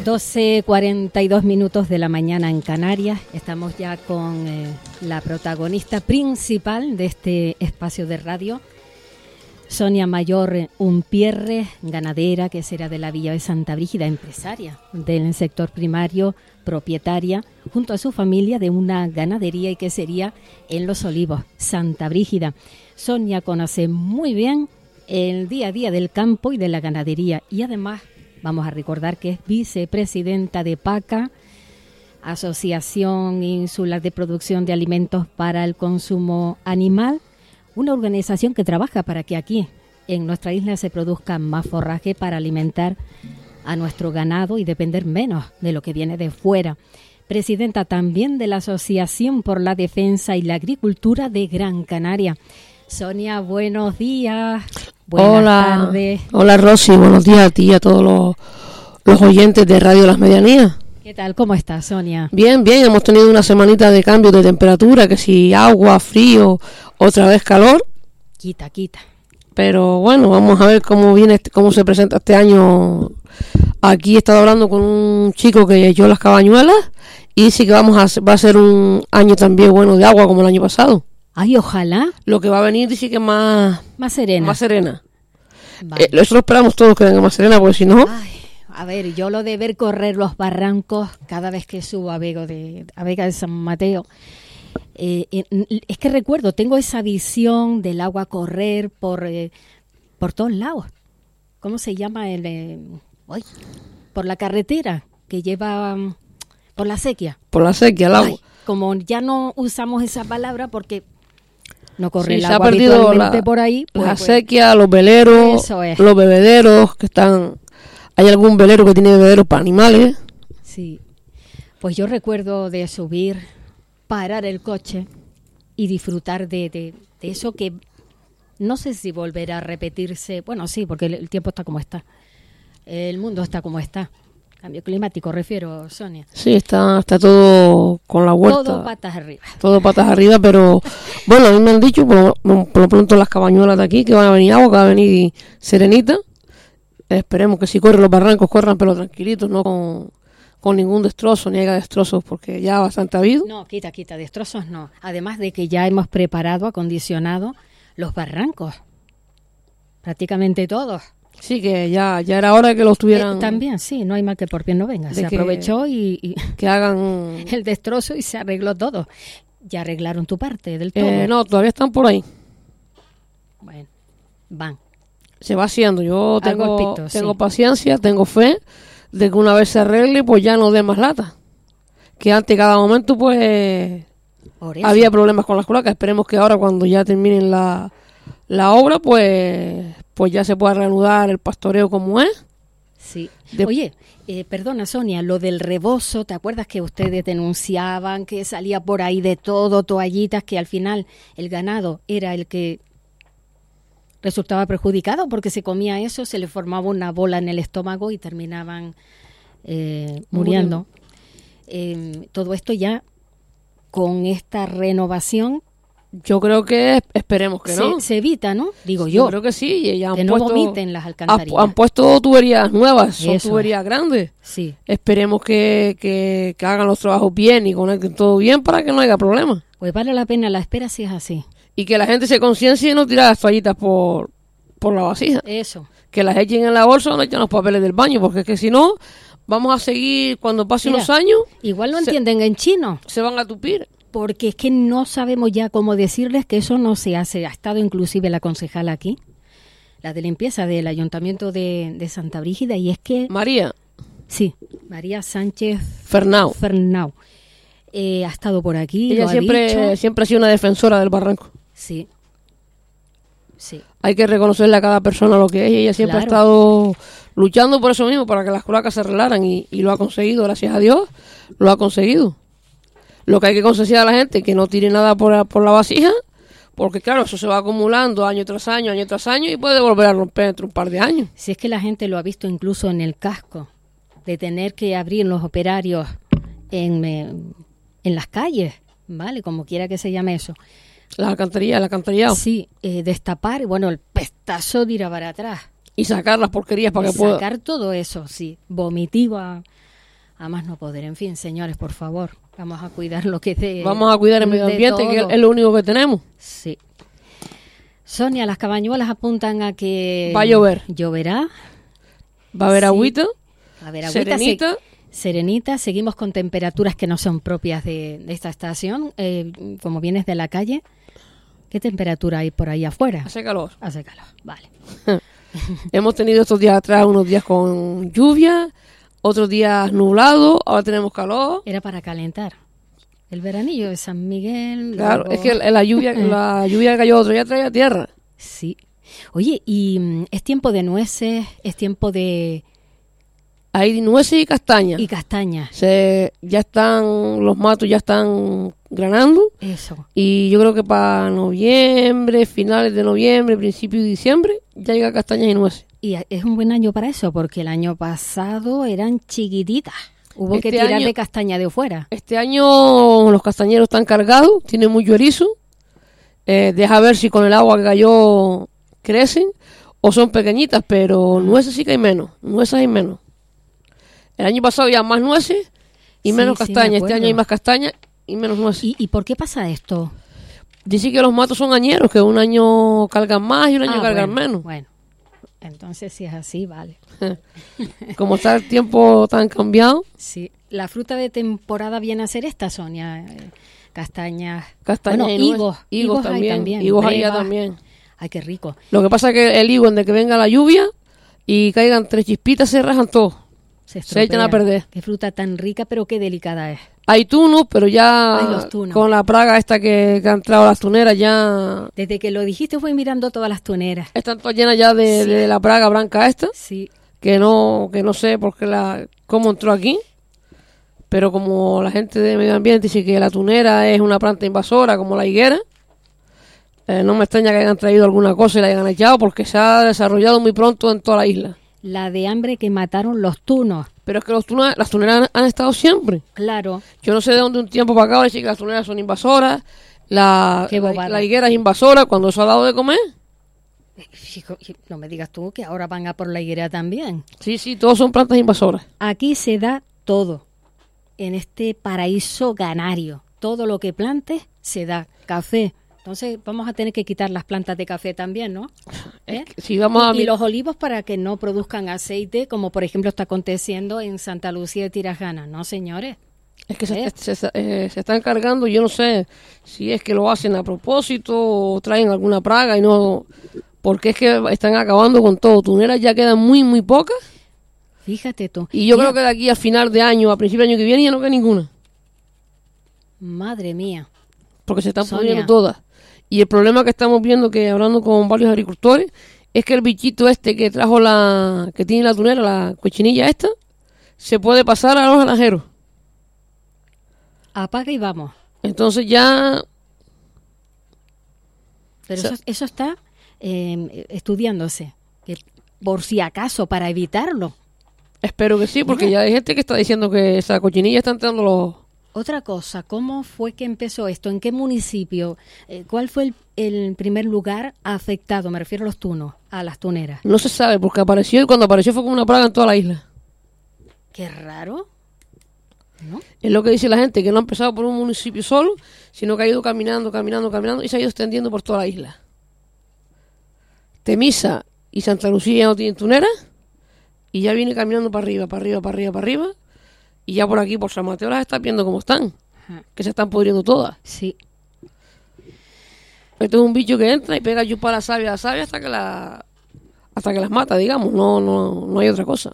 12:42 de la mañana en Canarias. Estamos ya con la protagonista principal de este espacio de radio, Sonia Mayor Umpierre, ganadera, que será de la Villa de Santa Brígida, empresaria del sector primario, propietaria, junto a su familia, de una ganadería y que sería en Los Olivos, Santa Brígida. Sonia conoce muy bien el día a día del campo y de la ganadería, y además vamos a recordar que es vicepresidenta de PACA, Asociación Insular de Producción de Alimentos para el Consumo Animal, una organización que trabaja para que aquí en nuestra isla se produzca más forraje para alimentar a nuestro ganado y depender menos de lo que viene de fuera. Presidenta también de la Asociación por la Defensa y la Agricultura de Gran Canaria. Sonia, buenos días. Buenas tardes. Hola Rosy, buenos días a ti y a todos los oyentes de Radio Las Medianías. ¿Qué tal? ¿Cómo estás, Sonia? Bien, hemos tenido una semanita de cambios de temperatura, que si agua, frío, otra vez calor. Quita. Pero bueno, vamos a ver cómo se presenta este año. Aquí he estado hablando con un chico que echó las cabañuelas y dice que va a ser un año también bueno de agua como el año pasado. Ay, ojalá. Lo que va a venir dice que más serena. Más serena. Vale. Eso lo esperamos todos, que venga más serena, porque si no... Ay, a ver, yo lo de ver correr los barrancos cada vez que subo a Vega de San Mateo, es que recuerdo, tengo esa visión del agua correr por todos lados. ¿Cómo se llama? Por la carretera que lleva por la sequía. Por la sequía, el agua. Ay, como ya no usamos esa palabra porque no corre el agua. Se ha perdido por ahí. Pues, la sequía, los veleros, los bebederos que están... ¿Hay algún velero que tiene bebederos para animales? Sí. Pues yo recuerdo de subir, parar el coche y disfrutar de eso que no sé si volverá a repetirse. Bueno, sí, porque el tiempo está como está. El mundo está como está. Cambio climático, refiero, Sonia. Sí, está todo con la huerta. Todo patas arriba. Todo patas arriba, pero bueno, a mí me han dicho, por lo pronto las cabañuelas de aquí, que van a venir agua, que va a venir serenita. Esperemos que si corren los barrancos, corran pero tranquilitos, no con ningún destrozo, ni haya destrozos, porque ya bastante ha habido. No, quita, destrozos no. Además de que ya hemos preparado, acondicionado los barrancos. Prácticamente todos. Sí, que ya era hora de que los tuvieran. También, sí, no hay mal que por bien no venga. Se aprovechó y que hagan el destrozo y se arregló todo. ¿Ya arreglaron tu parte del todo? No, todavía están por ahí. Bueno, van. Se va haciendo. Yo tengo paciencia, tengo fe de que una vez se arregle, pues ya no dé más lata. Que antes, cada momento, pues había problemas con las cloacas. Esperemos que ahora, cuando ya terminen la obra, pues ya se pueda reanudar el pastoreo como es. Sí. Oye, perdona, Sonia, lo del rebozo, ¿te acuerdas que ustedes denunciaban que salía por ahí de todo, toallitas, que al final el ganado era el que resultaba perjudicado porque se comía eso, se le formaba una bola en el estómago y terminaban muriendo? Todo esto ya con esta renovación, yo creo que esperemos que no. Se evita, ¿no? Digo yo. Yo creo que sí. Ya que no vomiten las alcantarillas. Han puesto tuberías nuevas, son tuberías grandes. Sí. Esperemos que hagan los trabajos bien y conecten todo bien para que no haya problemas. Pues vale la pena la espera si es así. Y que la gente se conciencie y no tire las toallitas por la vasija. Eso. Que las echen en la bolsa o no echen los papeles del baño, porque es que si no, vamos a seguir, cuando pasen unos años... Igual lo entienden en chino. Se van a tupir. Porque es que no sabemos ya cómo decirles que eso no se hace. Ha estado inclusive la concejala aquí, la de limpieza del Ayuntamiento de Santa Brígida, y es que... María. Sí, María Sánchez Fernau. Ha estado por aquí. Ella siempre ha sido una defensora del barranco. Sí. Hay que reconocerle a cada persona lo que es. Ella siempre ha estado luchando por eso mismo, para que las cloacas se arreglaran, y lo ha conseguido, gracias a Dios, lo ha conseguido. Lo que hay que concienciar a la gente, que no tire nada por la vasija, porque claro, eso se va acumulando año tras año, y puede volver a romper entre un par de años. Si es que la gente lo ha visto incluso en el casco, de tener que abrir los operarios en las calles, ¿vale? Como quiera que se llame eso. La alcantarillado. Sí, destapar, bueno, el pestazo de ir para atrás. Y sacar las porquerías para que pueda... Sacar todo eso, sí. Vomitiva a más no poder. En fin, señores, por favor, vamos a cuidar lo que es vamos a cuidar el medio ambiente, que es lo único que tenemos. Sí. Sonia, las cabañuelas apuntan a que... va a llover. Lloverá. Va a haber agüita. Va a haber agüita. Serenita. Serenita. Seguimos con temperaturas que no son propias de esta estación. Como vienes de la calle, ¿qué temperatura hay por ahí afuera? Hace calor. Hace calor, vale. Hemos tenido estos días atrás unos días con lluvia, otros días nublado, ahora tenemos calor. Era para calentar. El veranillo de San Miguel. Claro, luego... es que la lluvia que cayó otro día traía tierra. Sí. Oye, y es tiempo de nueces, es tiempo de... Hay nueces y castañas. Y castañas. Ya están, los matos ya están granando. Eso. Y yo creo que para noviembre, finales de noviembre, principio de diciembre, ya llega castañas y nueces. Y es un buen año para eso, porque el año pasado eran chiquititas. Hubo que tirar de castaña de fuera. Este año los castañeros están cargados, tienen mucho erizo. Deja ver si con el agua que cayó crecen o son pequeñitas, pero nueces sí que hay menos. Nueces hay menos. El año pasado había más nueces y menos castañas. Este año hay más castañas y menos nueces. ¿Y por qué pasa esto? Dice que los matos son añeros, que un año cargan más y un año cargan menos. Bueno, entonces si es así, vale. Como está el tiempo tan cambiado. Sí, la fruta de temporada viene a ser esta, Sonia. Castañas. Castañas bueno, y higos. Higos también. Higos hay ya también. Ay, qué rico. Lo que pasa es que el higo, en de que venga la lluvia y caigan 3 chispitas, se rajan todos. Se echan a perder. Qué fruta tan rica, pero qué delicada es. Hay tunos, pero ya con la praga esta que ha entrado a las tuneras ya... Desde que lo dijiste fui mirando todas las tuneras. Están todas llenas ya de la praga blanca esta. Sí. Que no sé por qué cómo entró aquí. Pero como la gente de medio ambiente dice que la tunera es una planta invasora como la higuera, no me extraña que hayan traído alguna cosa y la hayan echado porque se ha desarrollado muy pronto en toda la isla. La de hambre que mataron los tunos. Pero es que las tuneras han estado siempre. Claro. Yo no sé de dónde un tiempo para acá decir que las tuneras son invasoras, la higuera es invasora, cuando eso ha dado de comer. No me digas tú que ahora van a por la higuera también. Sí, todos son plantas invasoras. Aquí se da todo. En este paraíso ganario. Todo lo que plantes se da. Café. Entonces vamos a tener que quitar las plantas de café también, ¿no? Sí, y los olivos para que no produzcan aceite, como por ejemplo está aconteciendo en Santa Lucía de Tirajana. No, señores. Es que se están cargando, yo no sé si es que lo hacen a propósito o traen alguna praga y no... Porque es que están acabando con todo. Tuneras ya quedan muy, muy pocas. Fíjate tú. Y yo creo que de aquí a final de año, a principio de año que viene, ya no queda ninguna. Madre mía. Porque se están poniendo todas. Y el problema que estamos viendo, que hablando con varios agricultores, es que el bichito este que trajo que tiene la tunera, la cochinilla esta, se puede pasar a los granjeros. Apaga y vamos. Entonces ya... Pero eso está estudiándose, que por si acaso, para evitarlo. Espero que sí, porque ya hay gente que está diciendo que esa cochinilla está entrando los... Otra cosa, ¿cómo fue que empezó esto? ¿En qué municipio? ¿Cuál fue el primer lugar afectado? Me refiero a los tunos, a las tuneras. No se sabe, porque apareció y cuando apareció fue como una plaga en toda la isla. Qué raro, ¿no? Es lo que dice la gente, que no ha empezado por un municipio solo, sino que ha ido caminando y se ha ido extendiendo por toda la isla. Temisa y Santa Lucía ya no tienen tuneras y ya viene caminando para arriba. Y ya por aquí, por San Mateo, las estás viendo cómo están. Que se están pudriendo todas. Sí. Esto es un bicho que entra y pega chupa a la savia hasta que las mata, digamos. No hay otra cosa.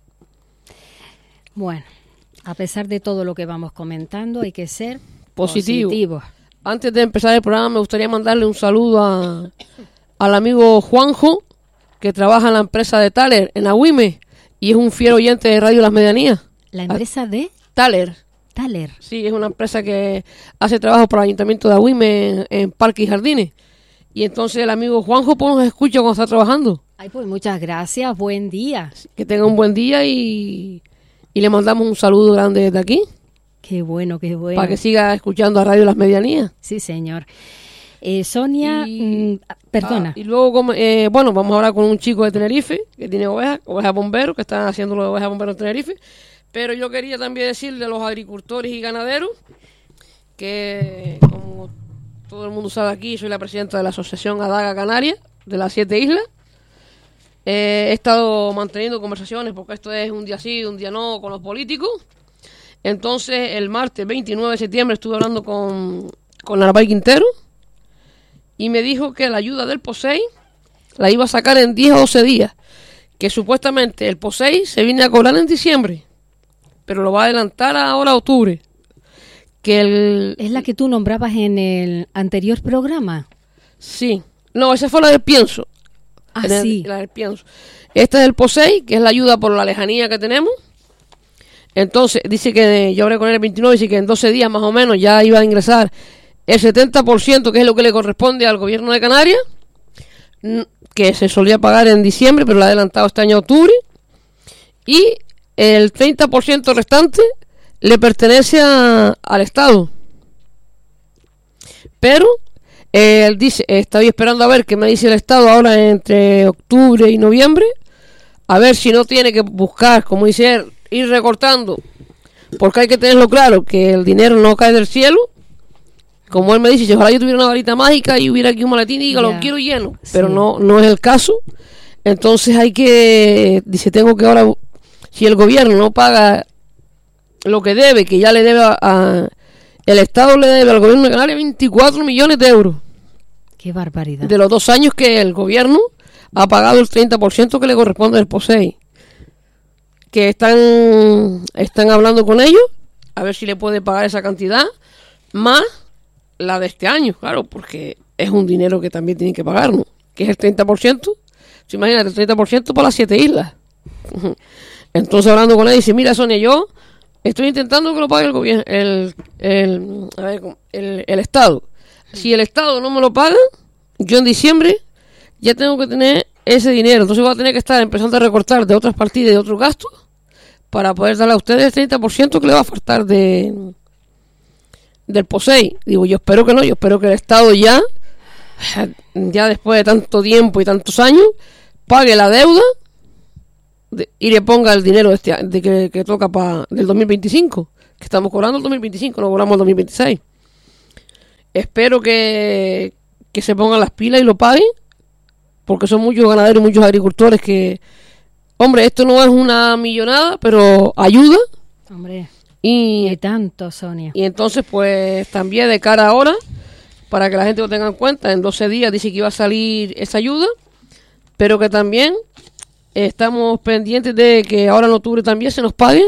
Bueno, a pesar de todo lo que vamos comentando, hay que ser positivos. Antes de empezar el programa, me gustaría mandarle un saludo al amigo Juanjo, que trabaja en la empresa de Thaler, en Agüime, y es un fiel oyente de Radio Las Medianías. ¿La empresa de? Thaler. Sí, es una empresa que hace trabajo para el Ayuntamiento de Agüime en parques y jardines. Y entonces el amigo Juanjo pues nos escucha cuando está trabajando. Ay, pues muchas gracias, buen día. Que tenga un buen día y le mandamos un saludo grande desde aquí. Qué bueno. Para que siga escuchando a Radio Las Medianías. Sí, señor. Sonia, perdona. Y luego, bueno, vamos a hablar con un chico de Tenerife que tiene ovejas bomberos, que están haciendo lo de ovejas bomberos en Tenerife. Pero yo quería también decirle a los agricultores y ganaderos que, como todo el mundo sabe aquí, soy la presidenta de la Asociación Adaga Canaria de las 7 islas. He estado manteniendo conversaciones, porque esto es un día sí, un día no, con los políticos. Entonces, el martes 29 de septiembre estuve hablando con Narváez Quintero y me dijo que la ayuda del POSEI la iba a sacar en 10 o 12 días, que supuestamente el POSEI se viene a cobrar en diciembre, pero lo va a adelantar ahora a octubre. ¿Es la que tú nombrabas en el anterior programa? Sí. No, esa fue la del pienso. Sí. La del pienso. Esta es el POSEI, que es la ayuda por la lejanía que tenemos. Entonces, dice que yo hablé con él el 29, dice que en 12 días más o menos ya iba a ingresar el 70%, que es lo que le corresponde al gobierno de Canarias, que se solía pagar en diciembre, pero lo ha adelantado este año a octubre. Y el 30% restante le pertenece al Estado. Pero él dice, estoy esperando a ver qué me dice el Estado ahora entre octubre y noviembre, a ver si no tiene que buscar, como dice él, ir recortando, porque hay que tenerlo claro, que el dinero no cae del cielo. Como él me dice, si ojalá yo tuviera una varita mágica y hubiera aquí un maletín y diga, lo quiero lleno, pero no es el caso. Entonces hay que, dice, tengo que ahora, si el gobierno no paga lo que debe, que ya le debe el Estado le debe al gobierno de Canarias 24 millones de euros. ¡Qué barbaridad! De los 2 años que el gobierno ha pagado el 30% que le corresponde al POSEI. Que están hablando con ellos, a ver si le puede pagar esa cantidad, más la de este año, claro, porque es un dinero que también tienen que pagar, ¿no? Que es el 30%. Imagínate, el 30% para las 7 islas. Entonces, hablando con él, dice, mira, Sonia, yo estoy intentando que lo pague el gobierno, el Estado. Si el Estado no me lo paga, yo en diciembre ya tengo que tener ese dinero. Entonces voy a tener que estar empezando a recortar de otras partidas y de otros gastos para poder darle a ustedes el 30% que le va a faltar del POSEI. Digo, yo espero que no, yo espero que el Estado ya después de tanto tiempo y tantos años, pague la deuda y le ponga el dinero que toca del 2025, que estamos cobrando el 2025, no cobramos el 2026. Espero que se pongan las pilas y lo paguen, porque son muchos ganaderos y muchos agricultores que, hombre, esto no es una millonada, pero ayuda. Hombre, y tanto, Sonia. Y entonces, pues, también de cara ahora, para que la gente lo tenga en cuenta, en 12 días dice que iba a salir esa ayuda, pero que también estamos pendientes de que ahora en octubre también se nos pague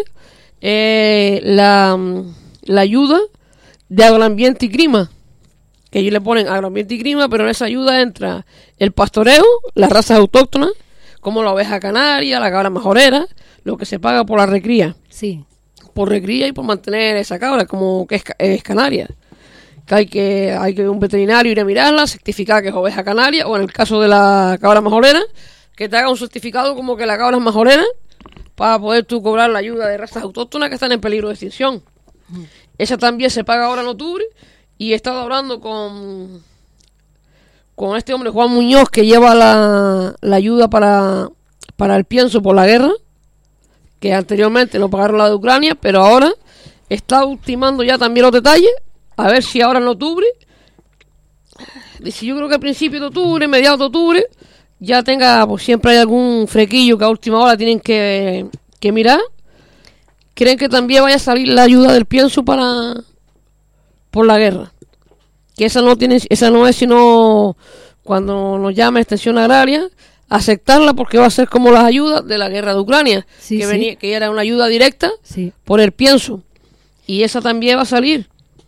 la ayuda de agroambiente y clima, que ellos le ponen agroambiente y clima, pero en esa ayuda entra el pastoreo, las razas autóctonas, como la oveja canaria, la cabra majorera, lo que se paga por la recría. Sí. Por recría y por mantener esa cabra, como que es canaria. Que hay que un veterinario ir a mirarla, certificar que es oveja canaria, o en el caso de la cabra majorera, que te haga un certificado como que la cabra es majorera, para poder tú cobrar la ayuda de razas autóctonas que están en peligro de extinción. Esa también se paga ahora en octubre, y he estado hablando con este hombre, Juan Muñoz, que lleva la ayuda para el pienso por la guerra, que anteriormente no pagaron la de Ucrania, pero ahora está ultimando ya también los detalles, a ver si ahora en octubre, dice, yo creo que a principios de octubre, mediados de octubre, ya tenga, pues siempre hay algún frequillo que a última hora tienen que mirar. Creen que también vaya a salir la ayuda del pienso por la guerra, que esa no es sino cuando nos llama Extensión Agraria, aceptarla, porque va a ser como las ayudas de la guerra de Ucrania, sí, que era una ayuda directa por el pienso, y esa también va a salir.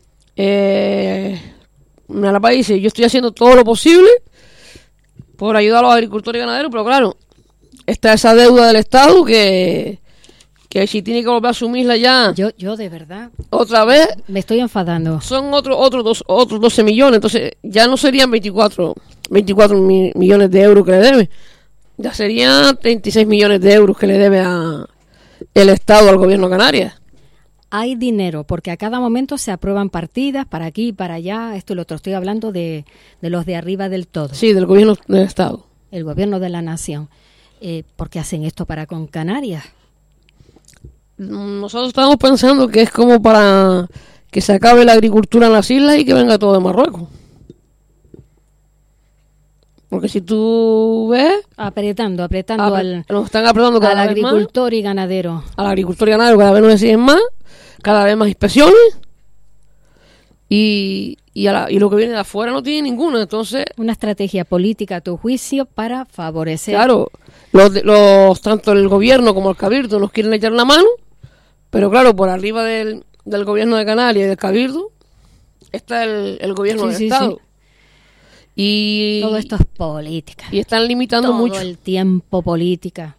Narváez dice, yo estoy haciendo todo lo posible por ayudar a los agricultores y ganaderos, pero claro, está esa deuda del Estado que si tiene que volver a asumirla ya, yo de verdad otra vez me estoy enfadando. Son otros 12 millones, entonces ya no serían 24 millones de euros que le debe, ya serían 36 millones de euros que le debe el Estado al gobierno de Canarias. hay dinero, porque a cada momento se aprueban partidas para aquí y para allá, esto y lo otro. Estoy hablando de los de arriba del todo. Sí, del gobierno del Estado. El gobierno de la nación. ¿Por qué hacen esto para con Canarias? Nosotros estamos pensando que es como para que se acabe la agricultura en las islas y que venga todo de Marruecos. Porque si tú ves... Apretando nos están apretando cada al vez más. agricultor y ganadero. Al agricultor y ganadero cada vez nos exigen más, cada vez más inspecciones. Y lo que viene de afuera no tiene ninguna, entonces... Una estrategia política, a tu juicio, para favorecer... Claro, tanto el gobierno como el cabildo nos quieren echar la mano, pero claro, por arriba del gobierno de Canarias y del cabildo está el gobierno del Estado. Sí. Y todo esto es política. Y están limitando mucho. Todo el tiempo política.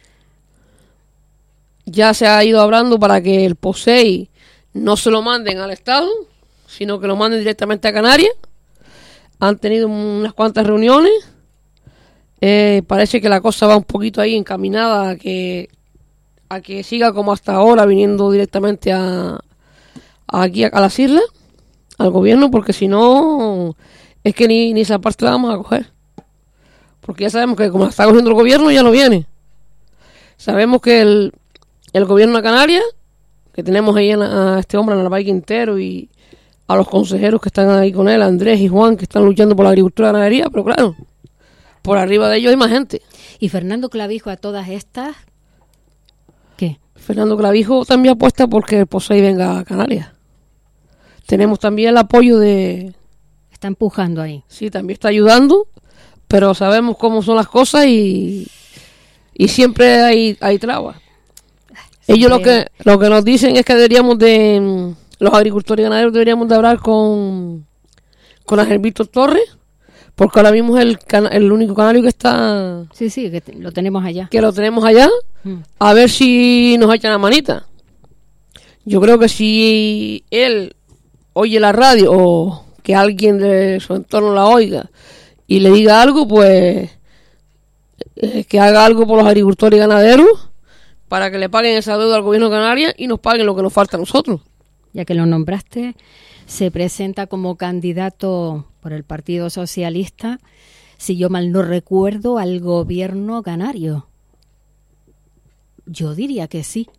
Ya se ha ido hablando para que el POSEI no se lo manden al Estado, sino que lo manden directamente a Canarias. Han tenido unas cuantas reuniones. Parece que la cosa va un poquito ahí encaminada a que siga como hasta ahora, viniendo directamente aquí a las islas, al gobierno, porque si no... Es que ni esa parte la vamos a coger. Porque ya sabemos que como la está cogiendo el gobierno, ya no viene. Sabemos que el gobierno de Canarias, que tenemos ahí a este hombre, a Narváez Quintero, y a los consejeros que están ahí con él, Andrés y Juan, que están luchando por la agricultura y la ganadería, pero claro, por arriba de ellos hay más gente. ¿Y Fernando Clavijo a todas estas? ¿Qué? Fernando Clavijo también apuesta porque el POSEI venga a Canarias. Tenemos también el apoyo de... Está empujando ahí. Sí, también está ayudando, pero sabemos cómo son las cosas y siempre hay trabas. Ellos lo que nos dicen es que los agricultores y ganaderos deberíamos de hablar con Ángel Víctor Torres, porque ahora mismo es el único canario que está... Sí, que lo tenemos allá. Que lo tenemos allá, a ver si nos echan la manita. Yo creo que si él oye la radio o... que alguien de su entorno la oiga y le diga algo, pues que haga algo por los agricultores y ganaderos para que le paguen esa deuda al gobierno de Canarias y nos paguen lo que nos falta a nosotros. Ya que lo nombraste, se presenta como candidato por el Partido Socialista, si yo mal no recuerdo, al gobierno canario. Yo diría que sí.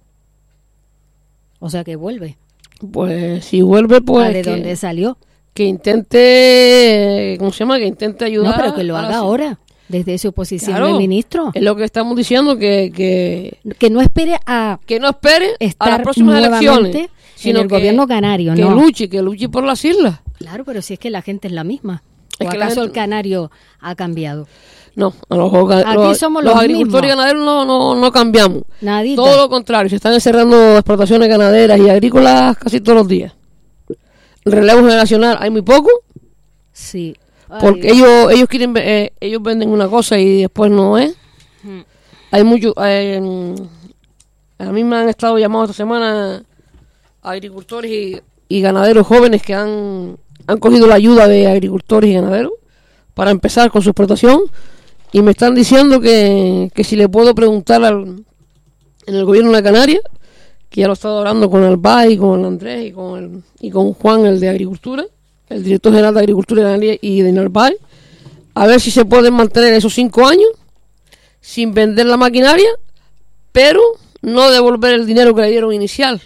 O sea que vuelve. Pues si vuelve, pues... ¿De dónde salió? Que intente, ¿cómo se llama? Que intente ayudar. No, pero que lo haga ahora, desde su posición de ministro. Es lo que estamos diciendo, que no espere a las próximas elecciones, sino en el gobierno canario, que luche por las islas. Claro, pero si es que la gente es la misma. ¿O acaso el canario ha cambiado? No, los agricultores y ganaderos no cambiamos. Nadita. Todo lo contrario, se están encerrando explotaciones ganaderas y agrícolas casi todos los días. El relevo generacional hay muy poco. Sí. Porque ellos quieren ellos venden una cosa y después no es. Hay mucho a mí me han estado llamando esta semana agricultores y ganaderos jóvenes que han cogido la ayuda de agricultores y ganaderos para empezar con su explotación y me están diciendo que si le puedo preguntar en el gobierno de Canarias, que ya lo he estado hablando con el BAI, con Andrés y con Juan, el de Agricultura, el director general de Agricultura y de Narváez, a ver si se pueden mantener esos 5 años sin vender la maquinaria, pero no devolver el dinero que le dieron inicial.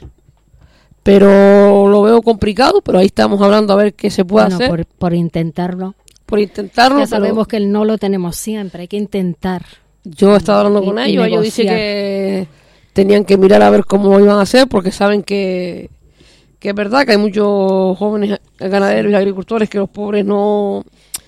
Pero lo veo complicado, pero ahí estamos hablando a ver qué se puede hacer. Por intentarlo. Ya sabemos que el no lo tenemos siempre, hay que intentar. Yo he estado hablando con ellos dicen que tenían que mirar a ver cómo iban a hacer, porque saben que es verdad que hay muchos jóvenes ganaderos y agricultores que los pobres no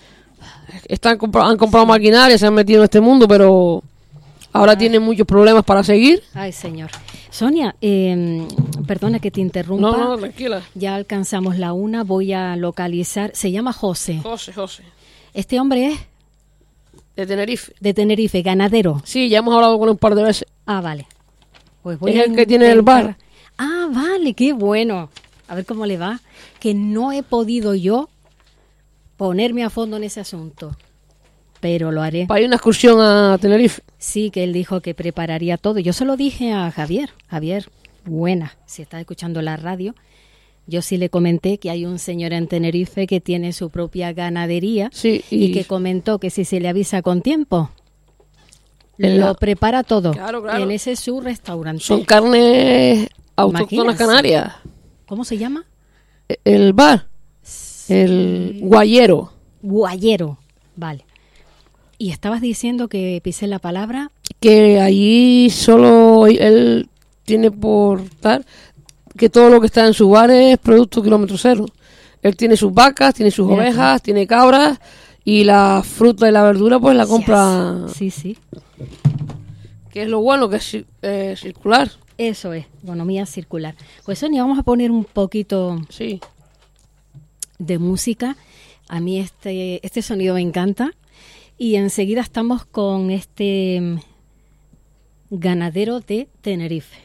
han comprado maquinaria, se han metido en este mundo, pero ahora tienen muchos problemas para seguir. Ay, señor. Sonia, perdona que te interrumpa. No, tranquila. Ya alcanzamos la 1, voy a localizar. Se llama José. José. Este hombre es... De Tenerife. De Tenerife, ganadero. Sí, ya hemos hablado con él un par de veces. Ah, vale. Pues voy es el que tiene el bar. Ah, vale, qué bueno. A ver cómo le va. Que no he podido yo ponerme a fondo en ese asunto. Pero lo haré. Para ir a una excursión a Tenerife. Sí, que él dijo que prepararía todo. Yo se lo dije a Javier. buenas, si estás escuchando la radio. Yo sí le comenté que hay un señor en Tenerife que tiene su propia ganadería, sí, y que comentó que si se le avisa con tiempo, lo prepara todo. Claro. En ese es su restaurante. Son carnes autóctonas canarias. ¿Cómo se llama? El bar. El Guayero. Guayero, vale. Y estabas diciendo que pisé la palabra. Que allí solo él tiene por tal que todo lo que está en su bar es producto kilómetro cero. Él tiene sus vacas, tiene sus ovejas, tiene cabras, y la fruta y la verdura pues la compra. Sí. Que es lo bueno, que es circular. Eso es, economía circular. Pues Sonia, vamos a poner un poquito de música. A mí este sonido me encanta. Y enseguida estamos con este ganadero de Tenerife.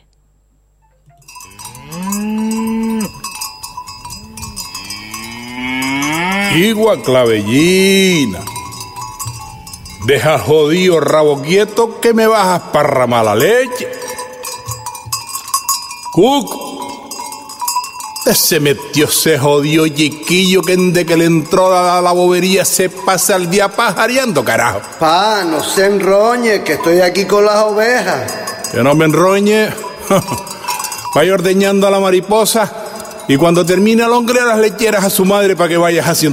Igua clavellina, deja el jodido rabo quieto que me vas a esparramar la leche. Cuco, se metió ese jodido chiquillo que desde que le entró a la bobería se pasa el día pajareando, carajo. Pa, no se enroñe, que estoy aquí con las ovejas. Que no me enroñe. Vaya ordeñando a la mariposa y cuando termine al hombre las lecheras a su madre para que vayas haciendo